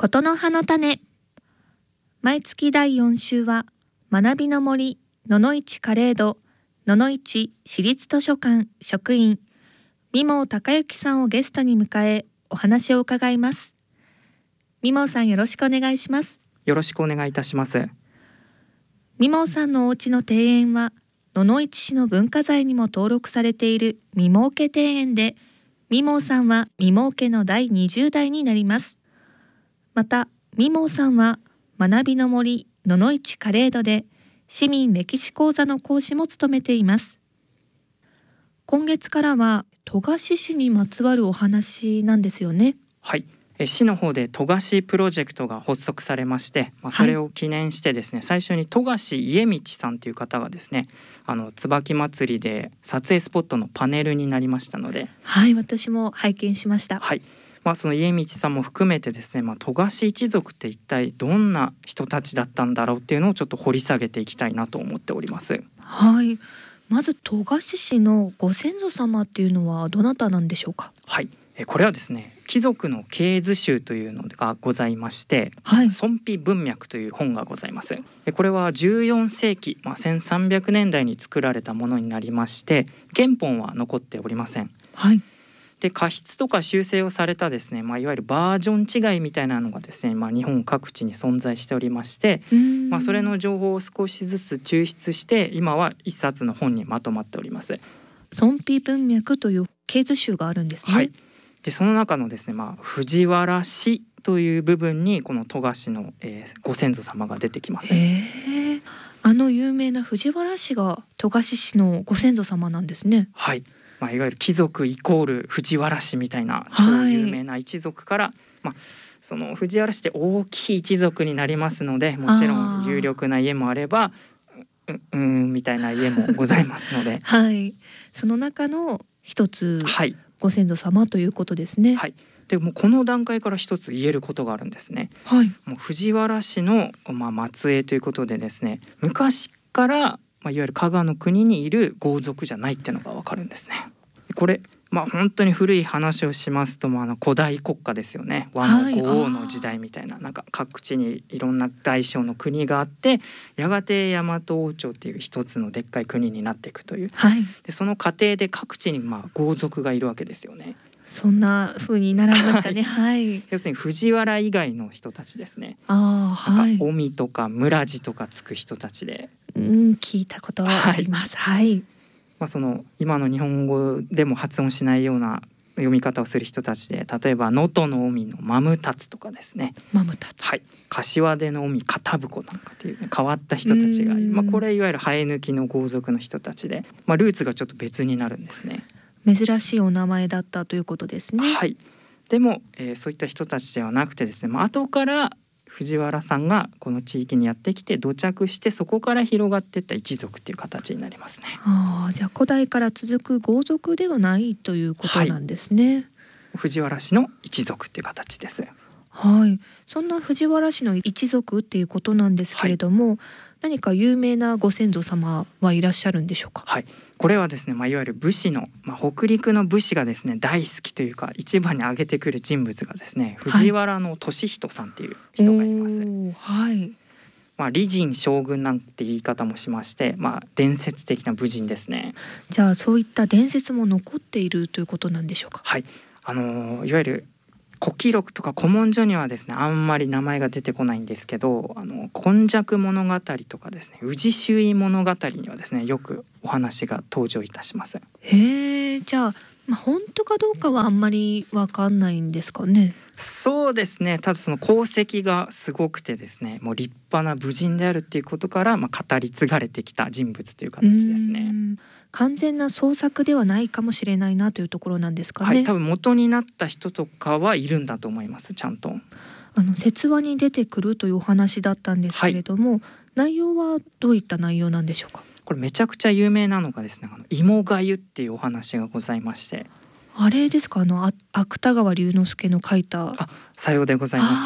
ことの葉の種。毎月第4週は学びの森野々市カレード野々市市立図書館職員三毛孝之さんをゲストに迎えお話を伺います。三毛さん、よろしくお願いします。 よろしくお願いいたします。 三毛さんのお家の庭園は野々市市の文化財にも登録されている三毛家庭園で、三毛さんは三毛家の第20代になります。また三毛さんは学びの森野々市カレードで市民歴史講座の講師も務めています。今月からは戸賀市にまつわるお話なんですよね。 はい、市の方で戸賀プロジェクトが発足されまして、それを記念してですね、最初に戸賀家道さんという方がですね、椿祭りで撮影スポットのパネルになりましたので、 はい、私も拝見しました。 はい、その家道さんも含めてですね、戸賀一族って一体どんな人たちだったんだろうっていうのをちょっと掘り下げていきたいなと思っております。 はい、まず戸賀市のご先祖様っていうのはどなたなんでしょうか。 はい、これはですね、貴族の系図集というのがございまして、 はい、 孫妃文脈という本がございます。これは14世紀、1300年代に作られたものになりまして、原本は残っておりません。 はい、 で、加筆とか修正をされたですね、いわゆるバージョン違いみたいなのがですね、日本各地に存在しておりまして、それの情報を少しずつ抽出して今は一冊の本にまとまっております。 孫妃文脈という系図集があるんですね。 はい、でその中のですね、藤原氏という部分にこの戸賀氏の、ご先祖様が出てきます。 有名な藤原氏が戸賀市のご先祖様なんですね。 はい、いわゆる貴族イコール藤原氏みたいな超有名な一族から、その藤原氏って大きい一族になりますので、もちろん有力な家もあればみたいな家もございますのではい、その中の一つ、 はい、 ご先祖様ということですね。 はい、でもこの段階から一つ言えることがあるんですね。 はい、 もう藤原氏の、末裔ということでですね、昔から、いわゆる加賀の国にいる豪族じゃないっていうのがわかるんですね。これ本当に古い話をしますと、古代国家ですよね。倭の五王の時代みたいな、なんか各地にいろんな大小の国があって、やがて大和王朝っていう一つのでっかい国になっていくという、 はい、 でその過程で各地に豪族がいるわけですよね。 そんな風に習いましたね。はい、 要するに藤原以外の人たちですね。 はい、 尾身とか村地とかつく人たちで、 聞いたことはあります。はい、 その今の日本語でも発音しないような読み方をする人たちで、例えば能登の海のマムタツとかですね、はい、柏手の海片婿なんかっていう、変わった人たちが、これいわゆる生え抜きの豪族の人たちで、ルーツがちょっと別になるんですね。 珍しいお名前だったということですね。 はい、でも、そういった人たちではなくてですね、後から藤原さんがこの地域にやってきて土着して、そこから広がっていった一族っていう形になりますね。 じゃあ古代から続く豪族ではないということなんですね。はい、 藤原氏の一族っていう形です。 はい、そんな藤原氏の一族っていうことなんですけれども、何か有名なご先祖様はいらっしゃるんでしょうか。 はい、これはですね、いわゆる武士の、北陸の武士がですね大好きというか一番に挙げてくる人物がですね、藤原俊人さんっていう人がいます。 はい、 李仁将軍なんて言い方もしまして、伝説的な武人ですね。 じゃあそういった伝説も残っているということなんでしょうか。 はい、いわゆる古記録とか古文書にはですね、あんまり名前が出てこないんですけど、今昔物語とかですね、宇治周囲物語にはですね、よくお話が登場いたします。 じゃあ、本当かどうかはあんまりわかんないんですかね。 そうですね、ただその功績がすごくてですね、もう立派な武人であるっていうことから、語り継がれてきた人物という形ですね。 完全な創作ではないかもしれないなというところなんですかね。 はい、多分元になった人とかはいるんだと思います。ちゃんと説話に出てくるというお話だったんですけれども、内容はどういった内容なんでしょうか。 これめちゃくちゃ有名なのがですね、芋がゆっていうお話がございまして、 あれですか、芥川龍之介の書いた。 さようでございます。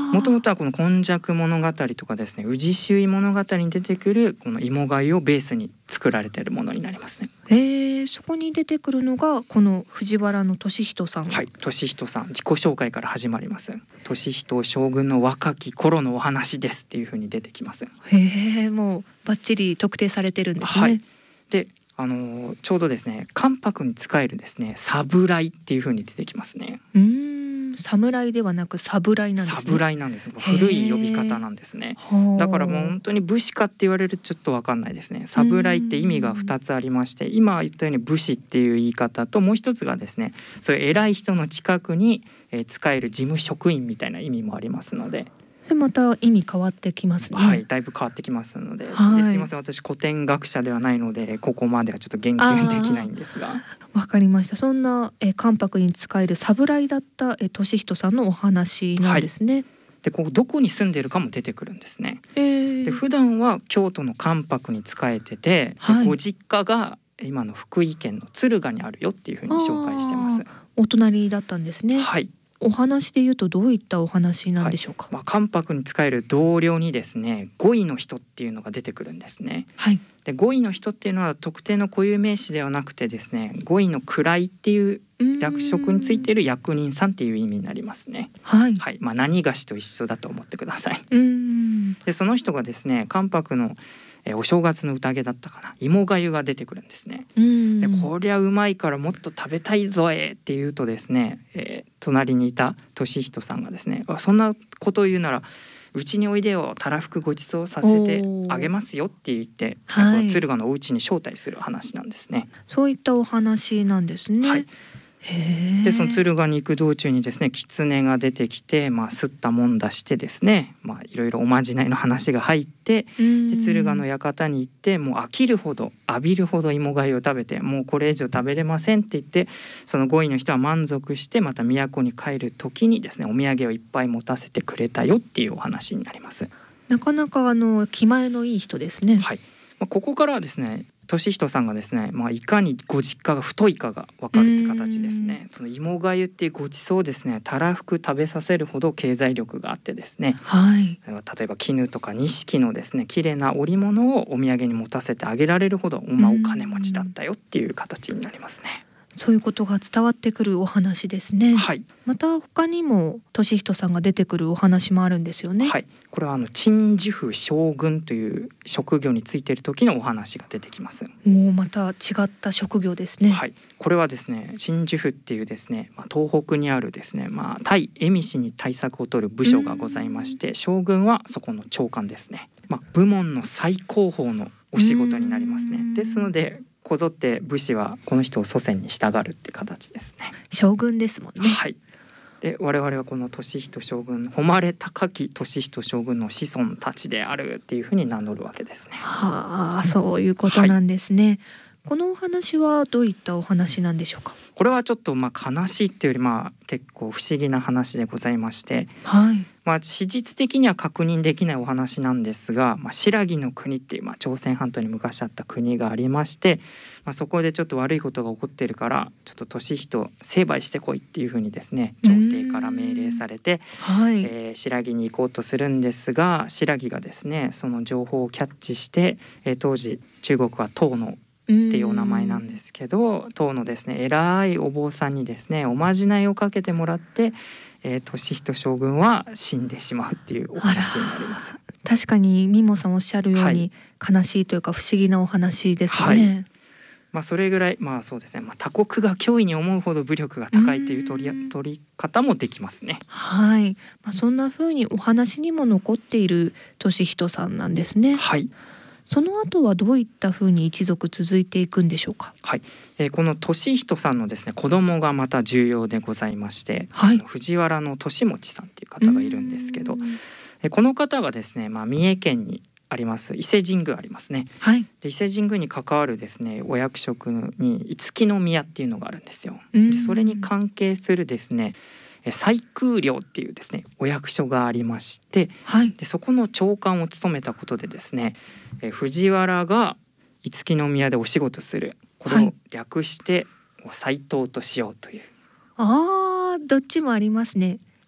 もともとはこの今昔物語とかですね、宇治周囲物語に出てくるこの芋粥をベースに作られているものになりますね。 そこに出てくるのがこの藤原俊人さん。 はい、俊人さん、自己紹介から始まります。俊人将軍の若き頃のお話ですっていう風に出てきます。 もうバッチリ特定されてるんですね。 はい、でちょうどですね、関白に仕えるですね、侍っていう風に出てきますね。 侍ではなく侍なんですね。 侍なんです。古い呼び方なんですね。だからもう本当に武士かって言われるとちょっと分かんないですね。侍って意味が2つありまして、今言ったように武士っていう言い方と、もう一つがですね、そういう偉い人の近くに仕える事務職員みたいな意味もありますので、 でまた意味変わってきますね。 はい、だいぶ変わってきますので、ですいません、私古典学者ではないのでここまではちょっと言及できないんですが。 わかりました。そんな関白に仕える侍だった俊人さんのお話なんですね。 でここどこに住んでいるかも出てくるんですね。で普段は京都の関白に仕えてて、ご実家が今の福井県の敦賀にあるよっていうふうに紹介してます。 お隣だったんですね。 はい。 お話で言うとどういったお話なんでしょうか。 関白に仕える同僚にですね、御意の人っていうのが出てくるんですね。で御意の人っていうのは特定の固有名詞ではなくてですね、御意の位っていう役職についている役人さんっていう意味になりますね。何がしと一緒だと思ってください。でその人がですね、関白のお正月の宴だったかな、芋粥が出てくるんですね。でこりゃうまいからもっと食べたいぞって言うとですね、隣にいた俊人さんがですね、そんなことを言うならうちにおいでよ、たらふくごちそうさせてあげますよって言って、敦賀のお家に招待する話なんですね。 そういったお話なんですね。 でその敦賀に行く道中にですね、狐が出てきて、すったもんだしてですね、いろいろおまじないの話が入って、で敦賀の館に行って、もう飽きるほど浴びるほど芋粥を食べて、もうこれ以上食べれませんって言って、その御意の人は満足してまた都に帰る時にですね、お土産をいっぱい持たせてくれたよっていうお話になります。 なかなか気前のいい人ですね。 ここからはですね、俊人さんがですね、いかにご実家が太いかが分かるって形ですね。その芋粥っていうごちそうをですね、たらふく食べさせるほど経済力があってですね、例えば絹とか錦のですね、綺麗な織物をお土産に持たせてあげられるほど、お金持ちだったよっていう形になりますね。 そういうことが伝わってくるお話ですね。また他にも俊人さんが出てくるお話もあるんですよね。 これは鎮守府将軍という職業についている時のお話が出てきます。 もうまた違った職業ですね。 これはですね、鎮守府っていうですね、東北にあるですね、対蝦夷に対策を取る部署がございまして、将軍はそこの長官ですね。部門の最高峰のお仕事になりますね。ですのでこぞって武士はこの人を祖先に従うって形ですね。 将軍ですもんね。 で我々はこの俊人将軍、誉れ高き俊人将軍の子孫たちであるっていうふうに名乗るわけですね。 そういうことなんですね。このお話はどういったお話なんでしょうか。 これはちょっと悲しいっていうより結構不思議な話でございまして、史実的には確認できないお話なんですが、新羅の国っていう、朝鮮半島に昔あった国がありまして、そこでちょっと悪いことが起こっているからちょっと俊人成敗してこいっていうふうにですね、朝廷から命令されて、新羅に行こうとするんですが、新羅がですねその情報をキャッチして、当時中国は唐のっていうお名前なんですけど、唐のですね偉いお坊さんにですねおまじないをかけてもらって、俊人将軍は死んでしまうっていうお話になります。 確かにミモさんおっしゃるように、悲しいというか不思議なお話ですね。 それぐらいそうですね、他国が脅威に思うほど武力が高いという取り方もできますね。 そんな風にお話にも残っている俊人さんなんですね。その後はどういった風に一族続いていくんでしょうか。 この俊人さんのですね子供がまた重要でございまして、藤原の利持さんという方がいるんですけど、この方がですね、三重県にあります伊勢神宮ありますね。で伊勢神宮に関わるですねお役職に五木宮っていうのがあるんですよ。でそれに関係するですね西空領っていうですねお役所がありまして、でそこの長官を務めたことでですね、藤原が五木宮でお仕事する、これを略して斎藤としようという。 どっちもありますね。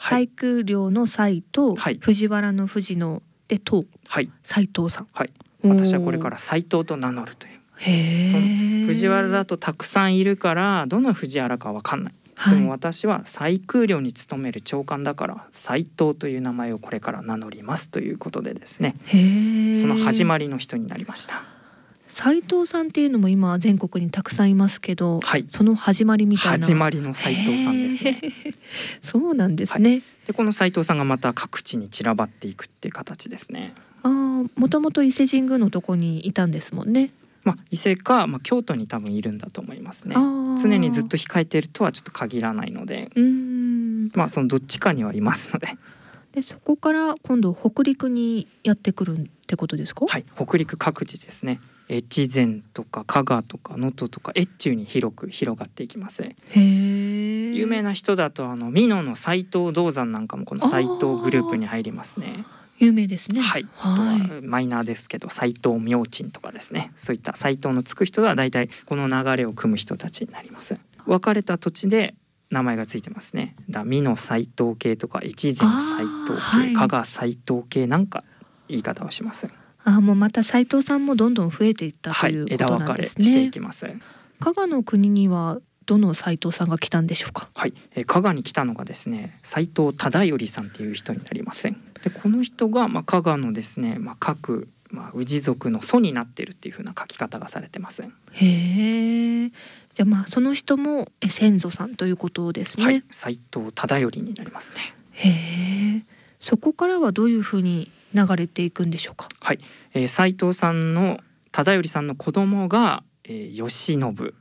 細工寮の斉と、 はい藤原の藤のでとはい斉藤さん。 はい、 おー私はこれから斉藤と名乗るという。そのへえ。 藤原だとたくさんいるからどの藤原かわかんない、 はい、 でも私は細工寮に勤める長官だから斉藤という名前をこれから名乗りますということでですね、 へえ。 その始まりの人になりました。 斉藤さんっていうのも今全国にたくさんいますけど、 はい、 その始まりみたいな。 始まりの斉藤さんですね。 そうなんですね。 でこの斉藤さんがまた各地に散らばっていくっていう形ですね。 もともと伊勢神宮のとこにいたんですもんね。 伊勢か、京都に多分いるんだと思いますね。常にずっと控えているとはちょっと限らないので、そのどっちかにはいますので。 でそこから今度北陸にやってくるってことですか？ はい、北陸各地ですね。越前とか加賀とか能登とか越中に広く広がっていきます。 へえ。 有名な人だと美濃の斎藤道山なんかもこの斎藤グループに入りますね。 有名ですね。 はい、あとはマイナーですけど斎藤明珍とかですね、そういった斎藤のつく人はだいたいこの流れを組む人たちになります。分かれた土地で名前がついてますね。美濃斎藤系とか越前斎藤系、加賀斎藤系なんか言い方をします。 もうまた斉藤さんもどんどん増えていったということなんですね。 枝分かれしていきます。 加賀の国にはどの斉藤さんが来たんでしょうか？ はい、加賀に来たのがですね、斉藤忠頼さんっていう人になりません。でこの人が加賀のですね、各氏族の祖になっているっていう風な書き方がされてます。 へえ。じゃあその人も先祖さんということですね。 はい、斉藤忠頼になりますね。 へえ。そこからはどういう風に流れていくんでしょうか？ はい、斉藤さんの忠頼さんの子供が、慶喜。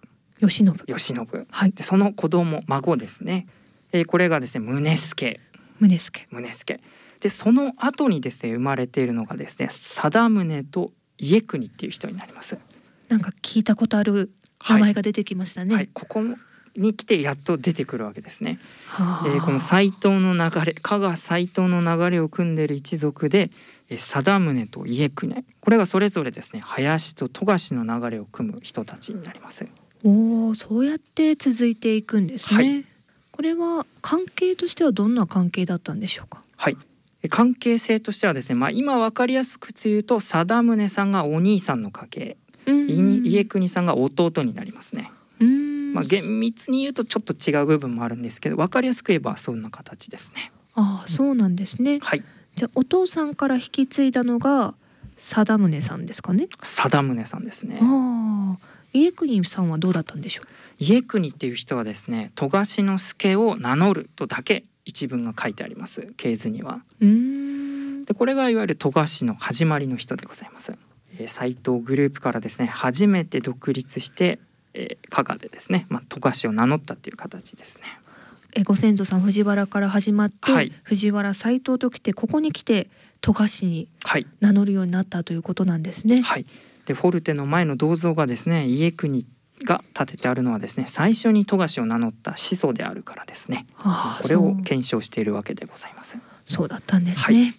はい、 でその子供孫ですね、これがですね宗助。でその後にですね生まれているのがですね貞宗と家国っていう人になります。 なんか聞いたことある名前が出てきましたね。 はい、ここに来てやっと出てくるわけですね。この斉藤の流れ、加賀斉藤の流れを組んでいる一族で貞宗と家国、これがそれぞれですね林と富樫の流れを組む人たちになります。 そうやって続いていくんですね。はい、これは関係としてはどんな関係だったんでしょうか？ はい、関係性としてはですね、今分かりやすく言うと貞宗さんがお兄さんの家系、家国さんが弟になりますね。厳密に言うとちょっと違う部分もあるんですけど、分かりやすく言えばそんな形ですね。 そうなんですね。 はい、 じゃあお父さんから引き継いだのが貞宗さんですかね？ 貞宗さんですね。 家国さんはどうだったんでしょう？ 家国っていう人はですね、富樫之助を名乗るとだけ一文が書いてあります、系図には。でこれがいわゆる富樫の始まりの人でございます。斉藤グループからですね初めて独立して加賀でですね、富樫を名乗ったっていう形ですね。 ご先祖さん藤原から始まって、 はい、 藤原斉藤ときてここに来て富樫に名乗るようになったということなんですね。 はい、でフォルテの前の銅像がですね家国が建ててあるのはですね最初に富樫を名乗った始祖であるからですね。これを検証しているわけでございます。 そうだったんですね。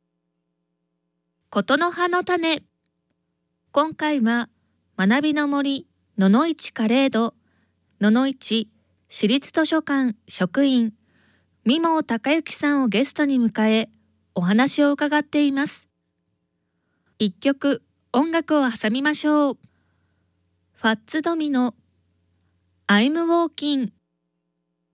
ことの葉の種。今回は学びの森野々市カレード野々市市立図書館職員三毛孝之さんをゲストに迎えお話を伺っています。一曲音楽を挟みましょう。ファッツドミノ I'm Walking。